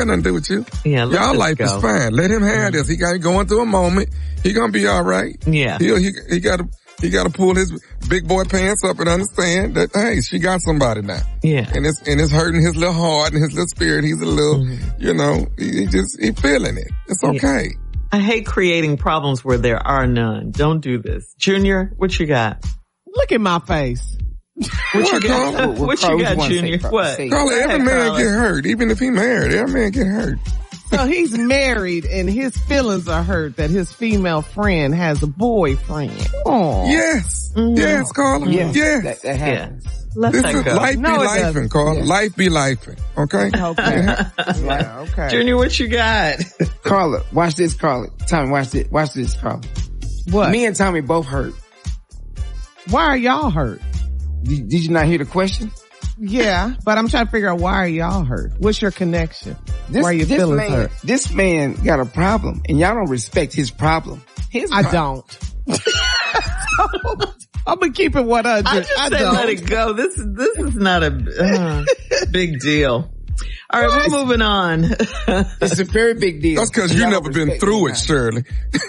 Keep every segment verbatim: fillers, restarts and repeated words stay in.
got nothing to do with you. Yeah, y'all life go. is fine. Let him have mm-hmm. this. He got going through a moment. He gonna be all right. Yeah. He he he got to he got to pull his big boy pants up and understand that hey, she got somebody now. Yeah. And it's and it's hurting his little heart and his little spirit. He's a little, mm-hmm. you know, he, he just he feeling it. It's okay. Yeah. I hate creating problems where there are none. Don't do this, Junior. What you got? Look at my face. What, what you got? What, what, what you got, Junior? Say, what? Carla, every man Carla. get hurt, even if he married. Every man get hurt. So he's married and his feelings are hurt that his female friend has a boyfriend. Oh. Yes. Mm-hmm. Yes, Carla. Yes. yes. That, that happens. Yeah. Let this that is go. life no, be lifing, Carla. Yeah. Life be lifing. Okay? Okay. yeah, okay. Junior, what you got? Carla, watch this, Carla. Tommy, watch this. Watch this, Carla. What? Me and Tommy both hurt. Why are y'all hurt? Did, did you not hear the question? Yeah, but I'm trying to figure out why are y'all hurt? What's your connection? This, why are your this feelings man, hurt? This man got a problem, and y'all don't respect his problem. His I problem. don't. I'm gonna keep it one hundred. I just I said don't. let it go. This is this is not a uh, big deal. All right, what? We're moving on. It's a very big deal. That's because you've never been through it, Shirley.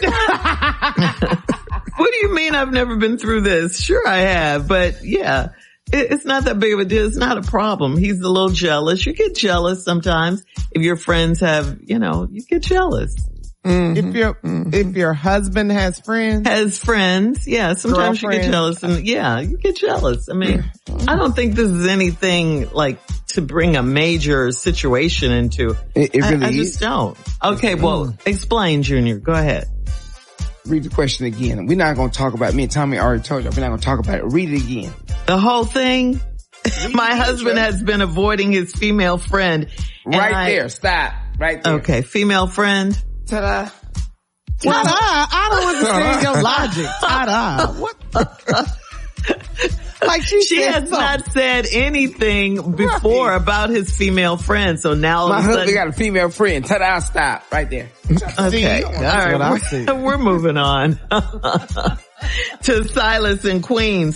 What do you mean I've never been through this? Sure I have, but yeah. It's not that big of a deal. It's not a problem. He's a little jealous. You get jealous sometimes. If your friends have, you know, you get jealous. Mm-hmm. If your, mm-hmm. if your husband has friends. Has friends. Yeah. Sometimes you get jealous and yeah, you get jealous. I mean, mm-hmm. I don't think this is anything like to bring a major situation into. It, it really I, I is. just don't. Okay. Well, mm. explain, Junior. Go ahead. Read the question again. We're not going to talk about, me and Tommy already told you, we're not going to talk about it. Read it again. The whole thing? My husband has been avoiding his female friend. Right I, there. Stop. Right there. Okay. Female friend. Ta-da. Ta-da. I don't understand your logic. Ta-da. What? Like she, she has something. not said anything before right. about his female friend. So now my husband sudden, got a female friend. Ta-da, stop. Right there. Okay. All right. We're, we're moving on to Silas in Queens.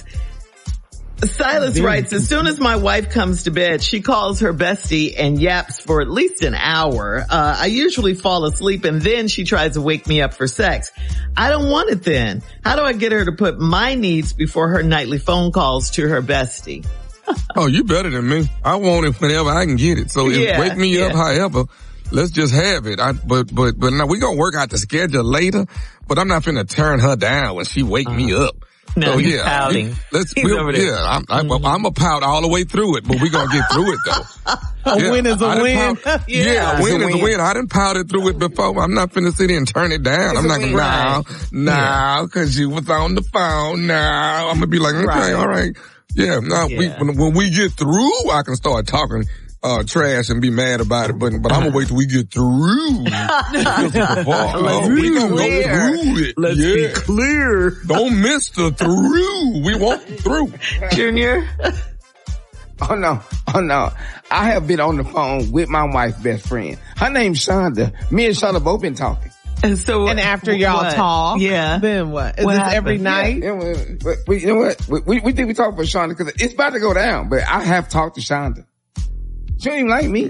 Silas writes, as soon as my wife comes to bed, she calls her bestie and yaps for at least an hour. Uh, I usually fall asleep and then she tries to wake me up for sex. I don't want it then. How do I get her to put my needs before her nightly phone calls to her bestie? Oh, you better than me. I want it whenever I can get it. So if yeah, wake me yeah. up, however, let's just have it. I, but, but, but now we gonna work out the schedule later, but I'm not finna turn her down when she wake uh-huh. me up. No, so, he's yeah, pouting. Let's, he's we'll, over there. Yeah, I'm, I'm, mm-hmm. I'm a pout all the way through it, but we gonna get through it though. A yeah, win is a win. Pout, yeah, yeah, a win is a win. I didn't pout it through it before. I'm not finna sit here and turn it down. It's I'm not gonna, nah, nah, cause you was on the phone. Nah, I'm gonna be like, okay, right. all right. Yeah, now yeah. we, when, when we get through, I can start talking uh trash and be mad about it, but but I'm gonna wait till we get through. Let's oh, be we gonna clear. go through it. Let's yeah. be clear. Don't miss the through. We want through. Junior. Oh no, oh no. I have been on the phone with my wife's best friend. Her name's Shonda. Me and Shonda both been talking. And so, and after y'all what? talk, yeah, then what? Is what this happened? every night? Yeah, we, we, you know what? We, we think we talk about Shonda because it's about to go down, but I have talked to Shonda. She don't even like me.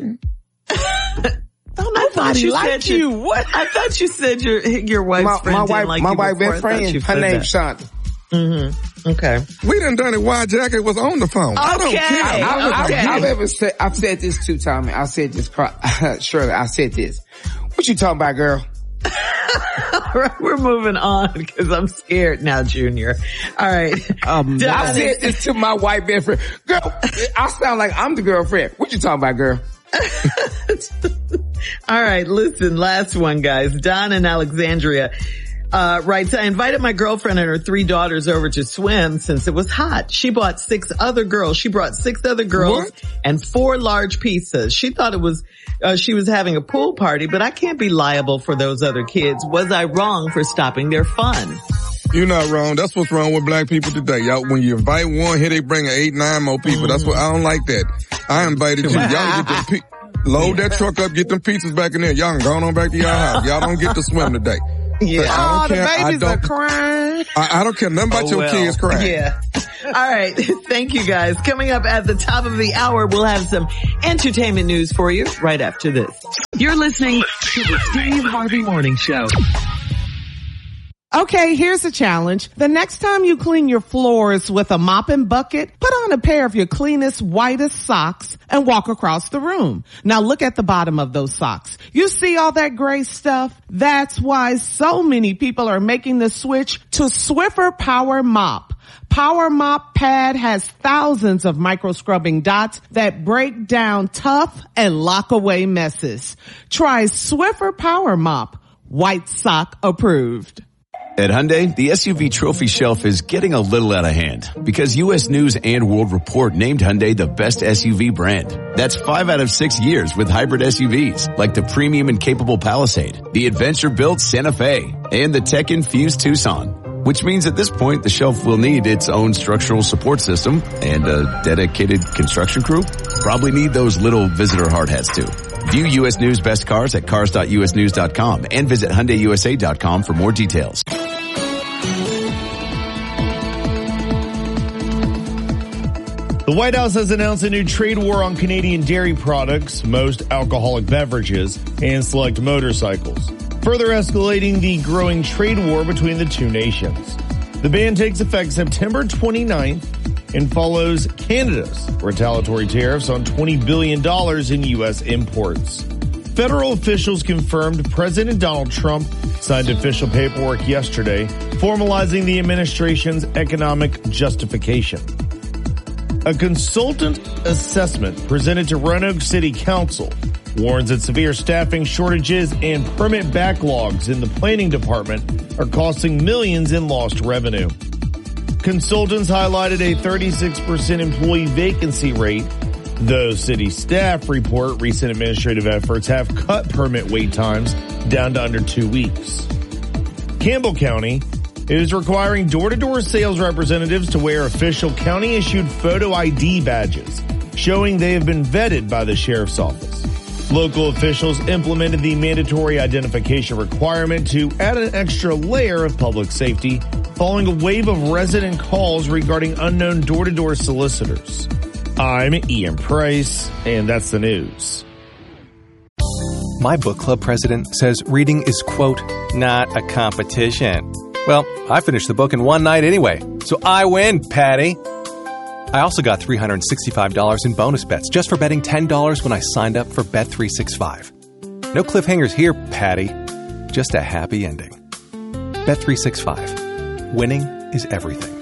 Don't nobody like you. Your, what? I thought you said your your wife's my, friend my didn't wife, like my you wife's best friend. Her name's Shonda. Mm-hmm. Okay. We done done it while Jackie was on the phone. Okay. I don't care. I, I, okay. I, I've ever said, I've said this too, Tommy. I said this, Shirley, I said this. What you talking about, girl? All right, we're moving on because I'm scared now, Junior. All right. Um, I said this to my white best friend. Girl, I sound like I'm the girlfriend. What you talking about, girl? All right, listen, last one, guys. Don in Alexandria uh writes, I invited my girlfriend and her three daughters over to swim since it was hot. She bought six other girls. She brought six other girls what? and four large pizzas. She thought it was uh, she was having a pool party, but I can't be liable for those other kids. Was I wrong for stopping their fun? You're not wrong. That's what's wrong with black people today. Y'all, when you invite one, here they bring eight, nine more people. Mm. That's what I don't like that. I invited you. Y'all get them pe- load that truck up, get them pizzas back in there. Y'all can go on back to y'all house. Y'all don't get to swim today. Yeah. Oh, the care. I babies don't- are crying. I, I don't care nothing about Oh, your well. kids crying. Yeah. All right. Thank you guys. Coming up at the top of the hour, we'll have some entertainment news for you right after this. You're listening to the Steve Harvey Morning Show. Okay, here's a challenge. The next time you clean your floors with a mop and bucket, put on a pair of your cleanest, whitest socks and walk across the room. Now look at the bottom of those socks. You see all that gray stuff? That's why so many people are making the switch to Swiffer Power Mop. Power Mop Pad has thousands of micro scrubbing dots that break down tough and lock away messes. Try Swiffer Power Mop. White sock approved. At Hyundai, the S U V trophy shelf is getting a little out of hand because U S News and World Report named Hyundai the best S U V brand. That's five out of six years with hybrid S U Vs like the premium and capable Palisade, the adventure-built Santa Fe, and the tech-infused Tucson. Which means at this point, the shelf will need its own structural support system and a dedicated construction crew. Probably need those little visitor hard hats too. View U S News Best Cars at cars dot u s news dot com and visit hyundai u s a dot com for more details. The White House has announced a new trade war on Canadian dairy products, most alcoholic beverages, and select motorcycles, further escalating the growing trade war between the two nations. The ban takes effect September twenty-ninth and follows Canada's retaliatory tariffs on twenty billion dollars in U S imports. Federal officials confirmed President Donald Trump signed official paperwork yesterday, formalizing the administration's economic justification. A consultant assessment presented to Roanoke City Council warns that severe staffing shortages and permit backlogs in the planning department are costing millions in lost revenue. Consultants highlighted a thirty-six percent employee vacancy rate, though city staff report recent administrative efforts have cut permit wait times down to under two weeks. Campbell County is requiring door-to-door sales representatives to wear official county-issued photo I D badges, showing they have been vetted by the sheriff's office. Local officials implemented the mandatory identification requirement to add an extra layer of public safety following a wave of resident calls regarding unknown door-to-door solicitors. I'm Ian Price, and that's the news. My book club president says reading is, quote, not a competition. Well, I finished the book in one night anyway, so I win, Patty. I also got three hundred sixty-five dollars in bonus bets just for betting ten dollars when I signed up for Bet three sixty-five. No cliffhangers here, Patty. Just a happy ending. Bet three sixty-five. Winning is everything.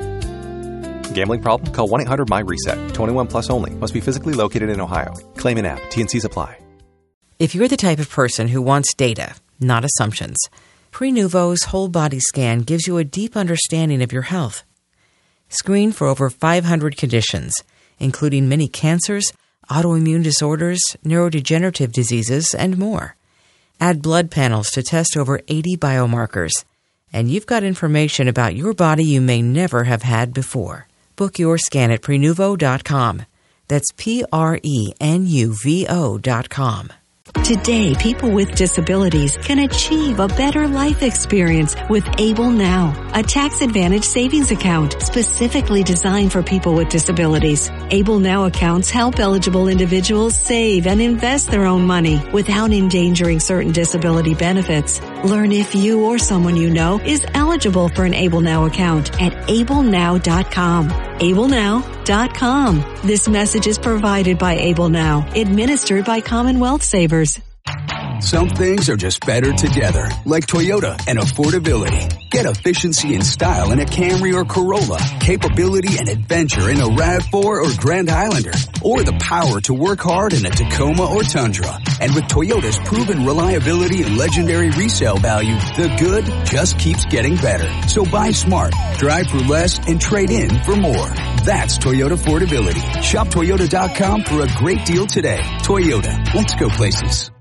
Gambling problem? Call one eight hundred my reset. twenty-one plus only. Must be physically located in Ohio. Claim in app. T and C's apply. If you're the type of person who wants data, not assumptions, Prenuvo's whole body scan gives you a deep understanding of your health. Screen for over five hundred conditions, including many cancers, autoimmune disorders, neurodegenerative diseases, and more. Add blood panels to test over eighty biomarkers, and you've got information about your body you may never have had before. Book your scan at Prenuvo dot com. That's P R E N U V O dot com. Today, people with disabilities can achieve a better life experience with Able Now, a tax-advantaged savings account specifically designed for people with disabilities. Able Now accounts help eligible individuals save and invest their own money without endangering certain disability benefits. Learn if you or someone you know is eligible for an Able Now account at able now dot com. able now dot com. This message is provided by Able Now, administered by Commonwealth Savers. Some things are just better together, like Toyota and affordability. Get efficiency and style in a Camry or Corolla, capability and adventure in a RAV four or Grand Highlander, or the power to work hard in a Tacoma or Tundra. And with Toyota's proven reliability and legendary resale value, the good just keeps getting better. So buy smart, drive for less, and trade in for more. That's Toyota affordability. Shop Toyota dot com for a great deal today. Toyota, let's go places.